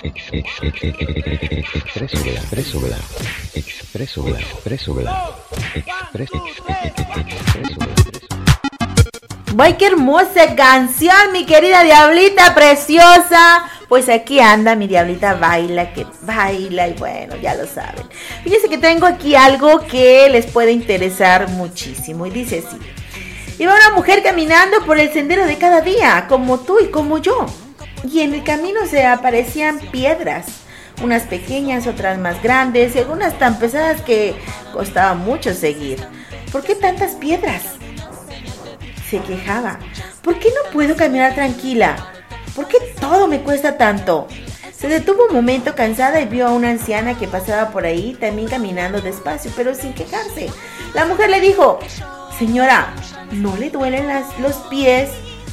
Expreso ¡Ay, qué hermosa canción, mi querida diablita preciosa! Pues aquí anda mi diablita que baila y bueno, ya lo saben. Fíjense que tengo aquí algo que les puede interesar muchísimo y dice así. Iba una mujer caminando por el sendero de cada día, como tú y como yo. Y en el camino se aparecían piedras, unas pequeñas, otras más grandes y algunas tan pesadas que costaba mucho seguir. ¿Por qué tantas piedras?, se quejaba. ¿Por qué no puedo caminar tranquila? ¿Por qué todo me cuesta tanto? Se detuvo un momento cansada y vio a una anciana que pasaba por ahí también caminando despacio, pero sin quejarse. La mujer le dijo: señora, ¿no le duelen los pies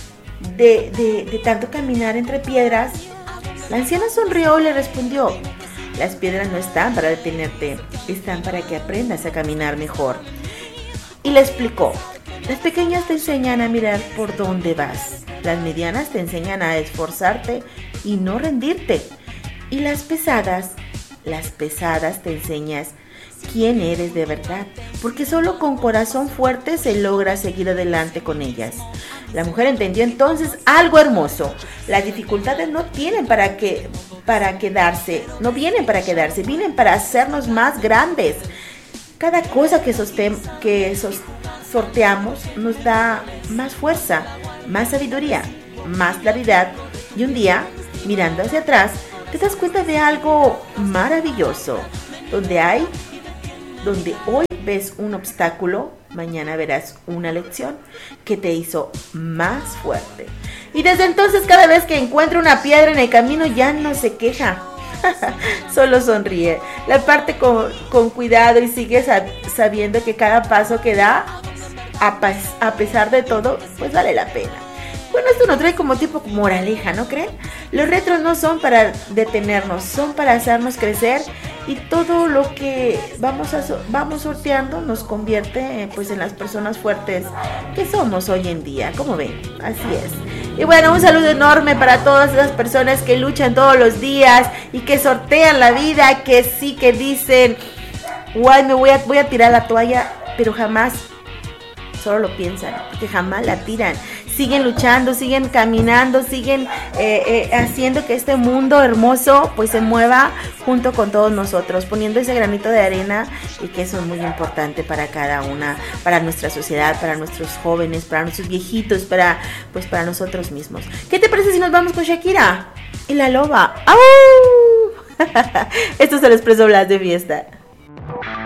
de tanto caminar entre piedras? La anciana sonrió y le respondió: las piedras no están para detenerte, están para que aprendas a caminar mejor. Y le explicó: las pequeñas te enseñan a mirar por dónde vas, las medianas te enseñan a esforzarte y no rendirte, y las pesadas te enseñan quién eres de verdad, porque solo con corazón fuerte se logra seguir adelante con ellas. La mujer entendió entonces algo hermoso: las dificultades no vienen para quedarse, vienen para hacernos más grandes. Cada cosa que sorteamos nos da más fuerza, más sabiduría, más claridad, y un día, mirando hacia atrás, te das cuenta de algo maravilloso. Donde hoy ves un obstáculo, mañana verás una lección que te hizo más fuerte. Y desde entonces, cada vez que encuentra una piedra en el camino, ya no se queja. Solo sonríe, la parte con cuidado y sigue sabiendo que cada paso que da, a pesar de todo, pues vale la pena. Bueno, esto nos trae como tipo moraleja, ¿no creen? Los retos no son para detenernos, son para hacernos crecer, y todo lo que vamos sorteando nos convierte pues en las personas fuertes que somos hoy en día. ¿Cómo ven? Así es. Y bueno, un saludo enorme para todas esas personas que luchan todos los días y que sortean la vida, que sí, que dicen: guay, voy a tirar la toalla, pero jamás, solo lo piensan, porque jamás la tiran. Siguen luchando, siguen caminando, siguen haciendo que este mundo hermoso pues se mueva junto con todos nosotros, poniendo ese granito de arena, y que eso es muy importante para cada una, para nuestra sociedad, para nuestros jóvenes, para nuestros viejitos, para nosotros mismos. ¿Qué te parece si nos vamos con Shakira y la loba? ¡Au! Esto es el Expreso Blas de Fiesta.